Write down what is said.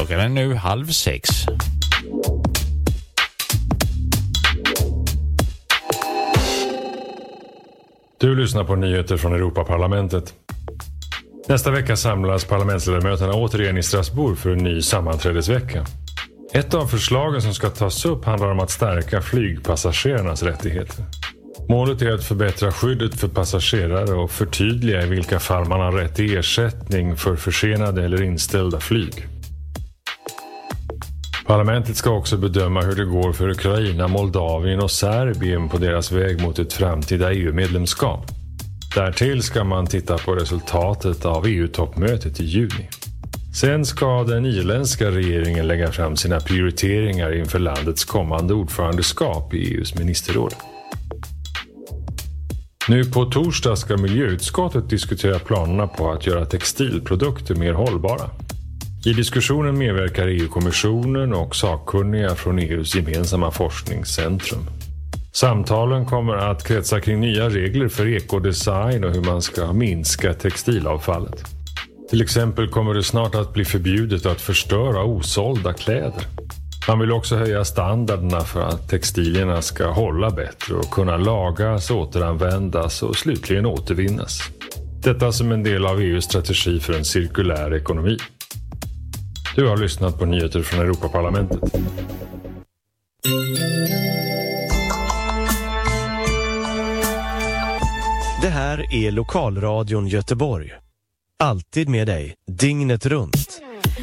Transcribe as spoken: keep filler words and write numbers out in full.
Klockan är nu halv sex. Du lyssnar på nyheter från Europaparlamentet. Nästa vecka samlas parlamentsledamöterna återigen i Strasbourg för en ny sammanträdesvecka. Ett av förslagen som ska tas upp handlar om att stärka flygpassagerarnas rättigheter. Målet är att förbättra skyddet för passagerare och förtydliga i vilka fall man har rätt till ersättning för försenade eller inställda flyg. Parlamentet ska också bedöma hur det går för Ukraina, Moldavien och Serbien på deras väg mot ett framtida E U-medlemskap. Därtill ska man titta på resultatet av E U-toppmötet i juni. Sen ska den irländska regeringen lägga fram sina prioriteringar inför landets kommande ordförandeskap i E U:s ministerråd. Nu på torsdag ska miljöutskottet diskutera planerna på att göra textilprodukter mer hållbara. I diskussionen medverkar E U-kommissionen och sakkunniga från E U:s gemensamma forskningscentrum. Samtalen kommer att kretsa kring nya regler för ekodesign och hur man ska minska textilavfallet. Till exempel kommer det snart att bli förbjudet att förstöra osålda kläder. Man vill också höja standarderna för att textilierna ska hålla bättre och kunna lagas, återanvändas och slutligen återvinnas. Detta som en del av E U:s strategi för en cirkulär ekonomi. Du har lyssnat på nyheter från Europaparlamentet. Det här är Lokalradion Göteborg. Alltid med dig, dygnet runt.